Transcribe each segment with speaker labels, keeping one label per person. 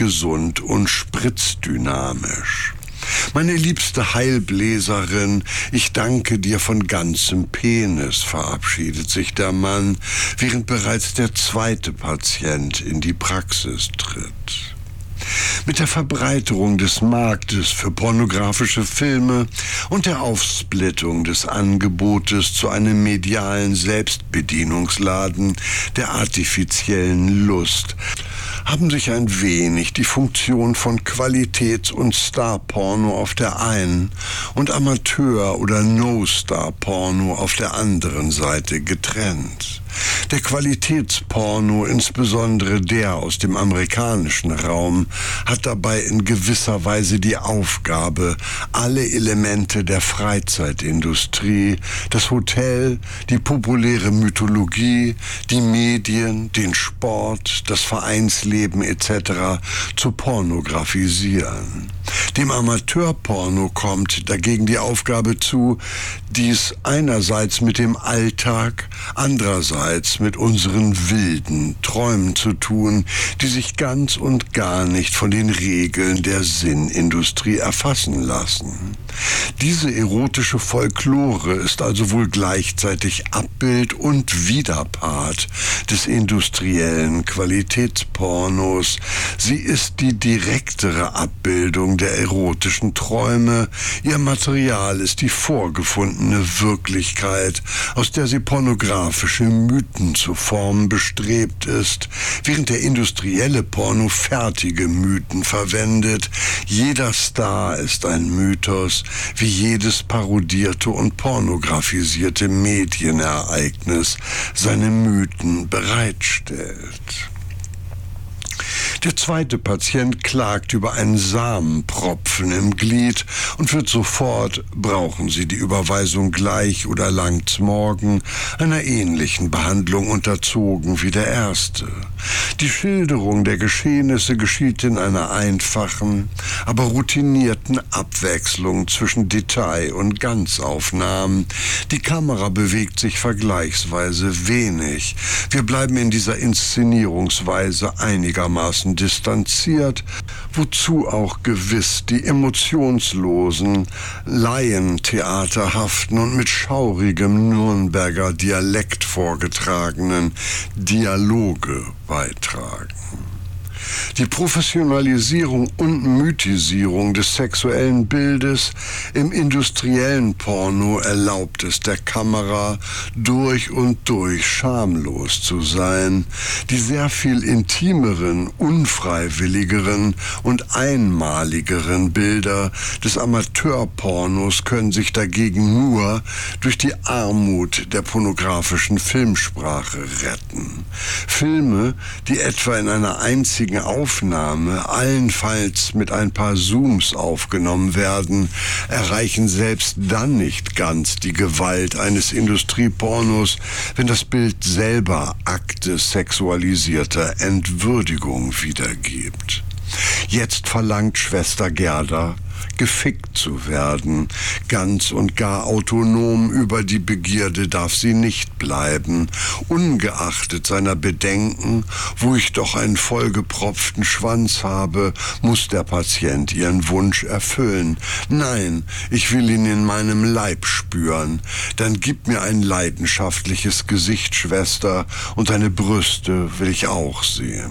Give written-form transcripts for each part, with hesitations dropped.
Speaker 1: ungesund und spritzdynamisch. Meine liebste Heilbläserin, ich danke dir von ganzem Penis, verabschiedet sich der Mann, während bereits der zweite Patient in die Praxis tritt. Mit der Verbreiterung des Marktes für pornografische Filme und der Aufsplittung des Angebotes zu einem medialen Selbstbedienungsladen der artifiziellen Lust haben sich ein wenig die Funktion von Qualitäts- und Star-Porno auf der einen und Amateur- oder No-Star-Porno auf der anderen Seite getrennt. Der Qualitätsporno, insbesondere der aus dem amerikanischen Raum, hat dabei in gewisser Weise die Aufgabe, alle Elemente der Freizeitindustrie, das Hotel, die populäre Mythologie, die Medien, den Sport, das Vereinsleben etc. zu pornografisieren. Dem Amateurporno kommt dagegen die Aufgabe zu, dies einerseits mit dem Alltag, andererseits mit unseren wilden Träumen zu tun, die sich ganz und gar nicht von den Regeln der Sinnindustrie erfassen lassen. Diese erotische Folklore ist also wohl gleichzeitig Abbild und Widerpart des industriellen Qualitätspornos. Sie ist die direktere Abbildung der erotischen Träume. Ihr Material ist die vorgefundene Wirklichkeit, aus der sie pornografische Mythen zu formen bestrebt ist, während der industrielle Porno fertige Mythen verwendet. Jeder Star ist ein Mythos, wie jedes parodierte und pornografisierte Medienereignis seine Mythen bereitstellt. Der zweite Patient klagt über einen Samenpropfen im Glied und wird sofort, brauchen Sie die Überweisung gleich oder langt's morgen, einer ähnlichen Behandlung unterzogen wie der erste. Die Schilderung der Geschehnisse geschieht in einer einfachen, aber routinierten Abwechslung zwischen Detail- und Ganzaufnahmen. Die Kamera bewegt sich vergleichsweise wenig. Wir bleiben in dieser Inszenierungsweise einigermaßen distanziert, wozu auch gewiss die emotionslosen, laientheaterhaften und mit schaurigem Nürnberger Dialekt vorgetragenen Dialoge beitragen. Die Professionalisierung und Mythisierung des sexuellen Bildes im industriellen Porno erlaubt es der Kamera, durch und durch schamlos zu sein. Die sehr viel intimeren, unfreiwilligeren und einmaligeren Bilder des Amateurpornos können sich dagegen nur durch die Armut der pornografischen Filmsprache retten. Filme, die etwa in einer einzigen Aufnahme, allenfalls mit ein paar Zooms aufgenommen werden, erreichen selbst dann nicht ganz die Gewalt eines Industriepornos, wenn das Bild selber Akte sexualisierter Entwürdigung wiedergibt. Jetzt verlangt Schwester Gerda, gefickt zu werden. Ganz und gar autonom über die Begierde darf sie nicht bleiben. Ungeachtet seiner Bedenken, wo ich doch einen vollgepropften Schwanz habe, muss der Patient ihren Wunsch erfüllen. Nein, ich will ihn in meinem Leib spüren. Dann gib mir ein leidenschaftliches Gesicht, Schwester, und deine Brüste will ich auch sehen.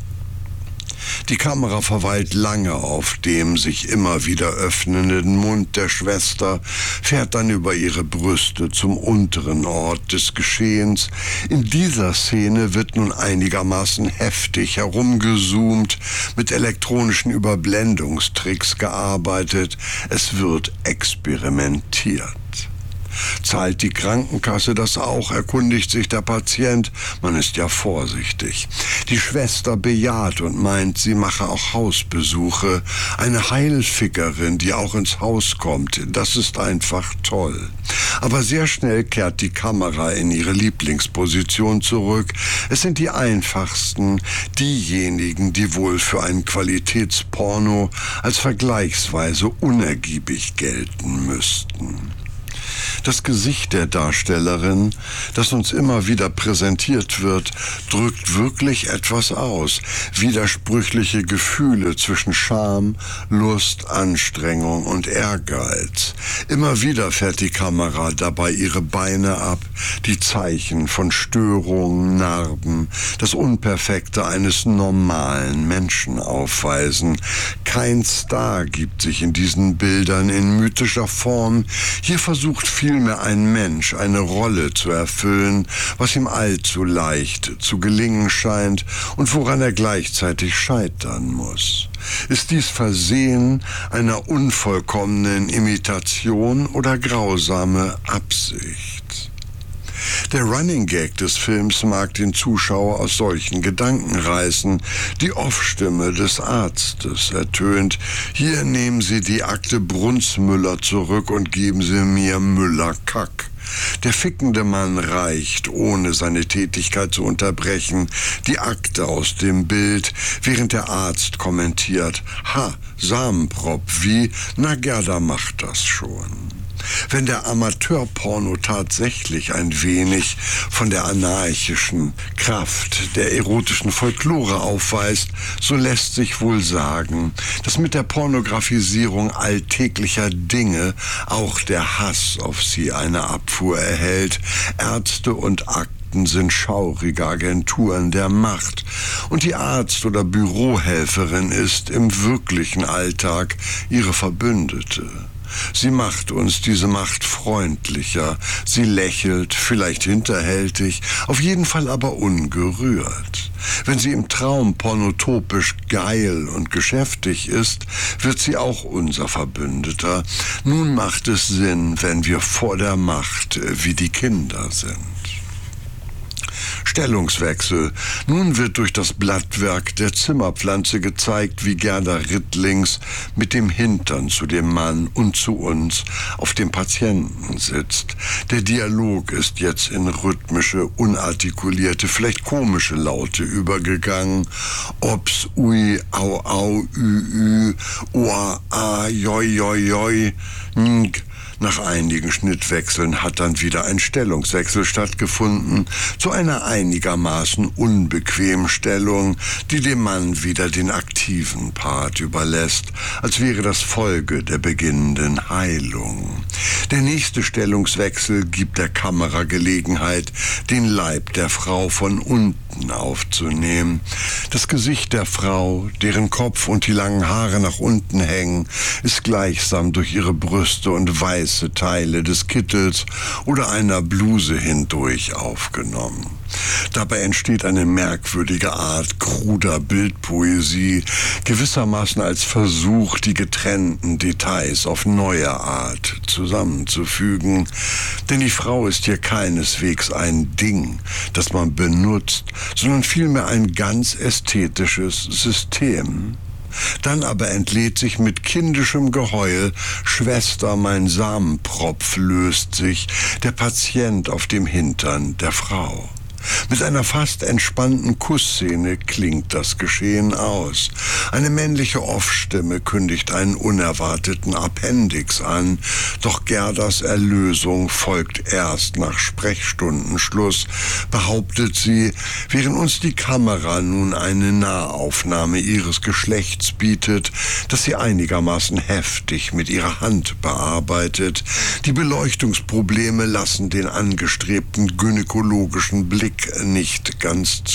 Speaker 1: Die Kamera verweilt lange auf dem sich immer wieder öffnenden Mund der Schwester, fährt dann über ihre Brüste zum unteren Ort des Geschehens. In dieser Szene wird nun einigermaßen heftig herumgezoomt, mit elektronischen Überblendungstricks gearbeitet. Es wird experimentiert. Zahlt die Krankenkasse das auch, erkundigt sich der Patient. Man ist ja vorsichtig. Die Schwester bejaht und meint, sie mache auch Hausbesuche. Eine Heilfickerin, die auch ins Haus kommt, das ist einfach toll. Aber sehr schnell kehrt die Kamera in ihre Lieblingsposition zurück. Es sind die einfachsten, diejenigen, die wohl für einen Qualitätsporno als vergleichsweise unergiebig gelten müssten. Das Gesicht der Darstellerin, das uns immer wieder präsentiert wird, drückt wirklich etwas aus. Widersprüchliche Gefühle zwischen Scham, Lust, Anstrengung und Ehrgeiz. Immer wieder fährt die Kamera dabei ihre Beine ab, die Zeichen von Störungen, Narben, das Unperfekte eines normalen Menschen aufweisen. Kein Star gibt sich in diesen Bildern in mythischer Form. Hier versucht vielmehr ein Mensch eine Rolle zu erfüllen, was ihm allzu leicht zu gelingen scheint und woran er gleichzeitig scheitern muss. Ist dies Versehen einer unvollkommenen Imitation oder grausame Absicht? Der Running Gag des Films mag den Zuschauer aus solchen Gedanken reißen. Die Off-Stimme des Arztes ertönt: Hier nehmen Sie die Akte Brunsmüller zurück und geben Sie mir Müller-Kack. Der fickende Mann reicht, ohne seine Tätigkeit zu unterbrechen, die Akte aus dem Bild, während der Arzt kommentiert: Ha, Samenprop, wie? Na, Gerda macht das schon. Wenn der Amateurporno tatsächlich ein wenig von der anarchischen Kraft der erotischen Folklore aufweist, so lässt sich wohl sagen, dass mit der Pornografisierung alltäglicher Dinge auch der Hass auf sie eine Abfuhr erhält. Ärzte und Akten sind schaurige Agenturen der Macht und die Arzt- oder Bürohelferin ist im wirklichen Alltag ihre Verbündete. Sie macht uns diese Macht freundlicher, sie lächelt, vielleicht hinterhältig, auf jeden Fall aber ungerührt. Wenn sie im Traum pornotopisch geil und geschäftig ist, wird sie auch unser Verbündeter. Nun macht es Sinn, wenn wir vor der Macht wie die Kinder sind. Stellungswechsel. Nun wird durch das Blattwerk der Zimmerpflanze gezeigt, wie Gerda rittlings mit dem Hintern zu dem Mann und zu uns auf dem Patienten sitzt. Der Dialog ist jetzt in rhythmische, unartikulierte, vielleicht komische Laute übergegangen. Ops, ui, au, au, ü, oa, a, joi, joi, joi, ng. Nach einigen Schnittwechseln hat dann wieder ein Stellungswechsel stattgefunden, zu einer einigermaßen unbequemen Stellung, die dem Mann wieder den aktiven Part überlässt, als wäre das Folge der beginnenden Heilung. Der nächste Stellungswechsel gibt der Kamera Gelegenheit, den Leib der Frau von unten aufzunehmen. Das Gesicht der Frau, deren Kopf und die langen Haare nach unten hängen, ist gleichsam durch ihre Brüste und weiße Teile des Kittels oder einer Bluse hindurch aufgenommen. Dabei entsteht eine merkwürdige Art kruder Bildpoesie, gewissermaßen als Versuch, die getrennten Details auf neue Art zusammenzufügen. Denn die Frau ist hier keineswegs ein Ding, das man benutzt, sondern vielmehr ein ganz ästhetisches System. Dann aber entlädt sich mit kindischem Geheul: Schwester, mein Samenpropf löst sich, der Patient auf dem Hintern der Frau. Mit einer fast entspannten Kussszene klingt das Geschehen aus. Eine männliche Off-Stimme kündigt einen unerwarteten Appendix an, doch Gerdas Erlösung folgt erst nach Sprechstundenschluss, behauptet sie, während uns die Kamera nun eine Nahaufnahme ihres Geschlechts bietet, das sie einigermaßen heftig mit ihrer Hand bearbeitet. Die Beleuchtungsprobleme lassen den angestrebten gynäkologischen Blick nicht ganz